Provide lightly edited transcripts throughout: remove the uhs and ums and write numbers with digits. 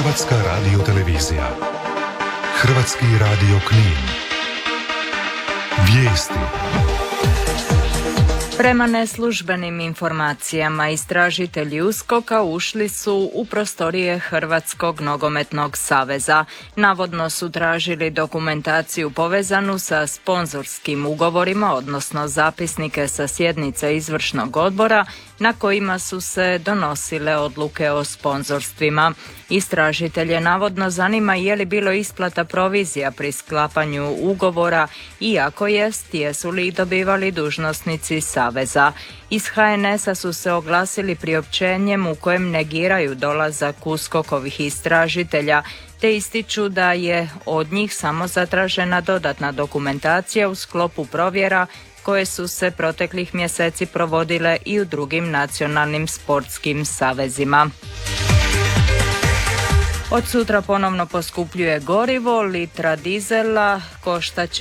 Hrvatska radiotelevizija. Hrvatski radio Knin. Vijesti. Prema neslužbenim informacijama, istražitelji USKOK-a ušli su u prostorije Hrvatskog nogometnog saveza. Navodno su tražili dokumentaciju povezanu sa sponzorskim ugovorima, odnosno zapisnike sa sjednice izvršnog odbora na kojima su se donosile odluke o sponzorstvima. Istražitelje navodno zanima je li bilo isplata provizija pri sklapanju ugovora i ako jest, jesu li dobivali dužnosnici saveza. Iz HNS-a su se oglasili priopćenjem u kojem negiraju dolazak USKOK-ovih istražitelja, te ističu da je od njih samo zatražena dodatna dokumentacija u sklopu provjera koje su se proteklih mjeseci provodile i u drugim nacionalnim sportskim savezima. Od sutra ponovno poskupljuje gorivo, litra dizela koštaće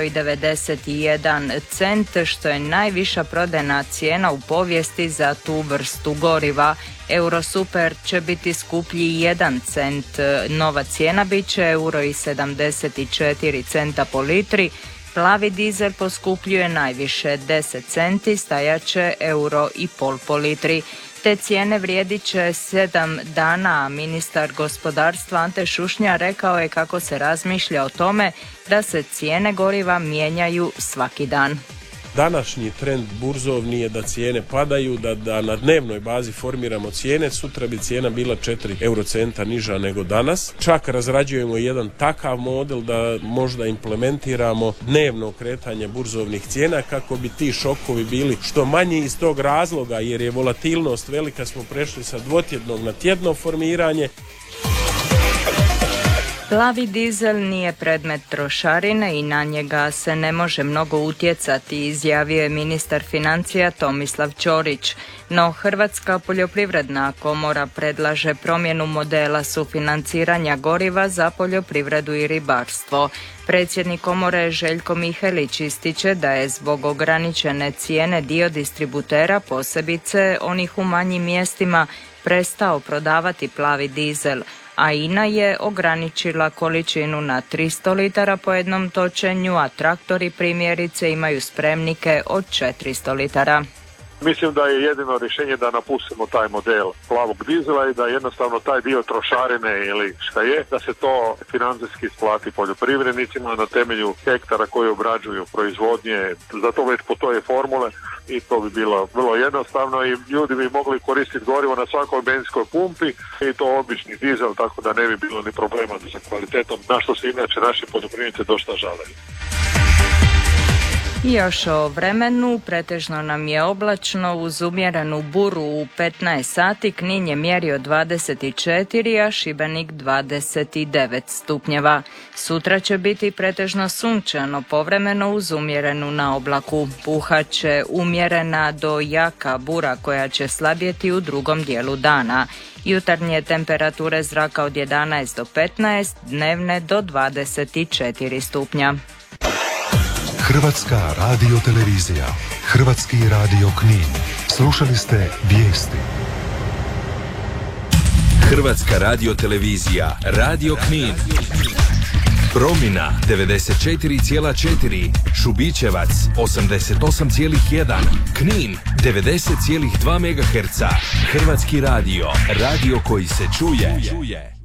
€1,91, što je najviša prodajna cijena u povijesti za tu vrstu goriva. Eurosuper će biti skuplji 1 cent, nova cijena bit će €1,74 po litri. Plavi dizel poskupljuje najviše 10 centi, stajaće €1,5 po litri. Te cijene vrijedit će 7 dana, a ministar gospodarstva Ante Šušnja rekao je kako se razmišlja o tome da se cijene goriva mijenjaju svaki dan. Današnji trend burzovni je da cijene padaju, da na dnevnoj bazi formiramo cijene. Sutra bi cijena bila 4 eurocenta niža nego danas. Čak razrađujemo jedan takav model da možda implementiramo dnevno kretanje burzovnih cijena kako bi ti šokovi bili što manji iz tog razloga, jer je volatilnost velika, smo prešli sa dvotjednog na tjedno formiranje. Plavi dizel nije predmet trošarine i na njega se ne može mnogo utjecati, izjavio je ministar financija Tomislav Ćorić. No Hrvatska poljoprivredna komora predlaže promjenu modela sufinanciranja goriva za poljoprivredu i ribarstvo. Predsjednik komore Željko Mihelić ističe da je zbog ograničene cijene dio distributera, posebice onih u manjim mjestima, prestao prodavati plavi dizel, a INA je ograničila količinu na 300 litara po jednom točenju, a traktori primjerice imaju spremnike od 400 litara. Mislim da je jedino rješenje da napustimo taj model plavog dizela i da jednostavno taj dio trošarine ili šta je, da se to financijski isplati poljoprivrednicima na temelju hektara koji obrađuju proizvodnje. Zato već po toj formule i to bi bilo vrlo jednostavno i ljudi bi mogli koristiti gorivo na svakoj benzinskoj pumpi i to obični dizel, tako da ne bi bilo ni problema sa kvalitetom, na što se inače naši poljoprivrednici dosta žale. I još o vremenu, pretežno nam je oblačno uz umjerenu buru u 15 sati, Knin je mjerio 24, a Šibenik 29 stupnjeva. Sutra će biti pretežno sunčano, povremeno uz umjerenu na oblaku. Puhaće umjerena do jaka bura koja će slabjeti u drugom dijelu dana. Jutarnje temperature zraka od 11 do 15, dnevne do 24 stupnja. Hrvatska radiotelevizija. Hrvatski radio Knin. Slušali ste vijesti. Hrvatska radiotelevizija. Radio Knin. Promina 94,4. Šubićevac 88,1. Knin 90,2 MHz. Hrvatski radio. Radio koji se čuje.